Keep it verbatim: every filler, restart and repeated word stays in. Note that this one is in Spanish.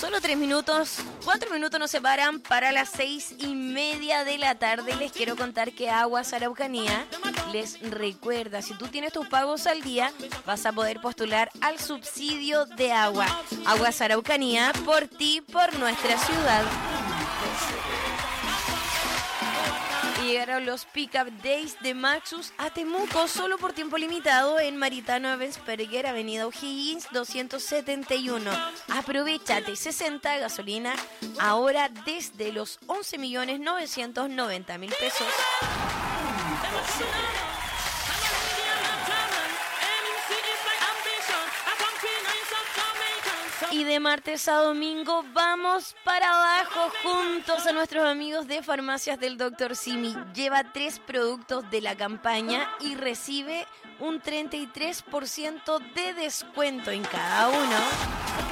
Solo tres minutos, cuatro minutos nos separan para las seis y media de la tarde. Les quiero contar que Aguas Araucanía les recuerda, si tú tienes tus pagos al día, vas a poder postular al subsidio de agua. Aguas Araucanía, por ti, por nuestra ciudad. Y llegaron los Pick-up Days de Maxus a Temuco, solo por tiempo limitado en Maritano Avensperger, Avenida O'Higgins doscientos setenta y uno. Aprovechate, sesenta gasolina, ahora desde los once millones novecientos noventa mil pesos. Y de martes a domingo vamos para abajo juntos a nuestros amigos de Farmacias del doctor Simi. Lleva tres productos de la campaña y recibe un treinta y tres por ciento de descuento en cada uno.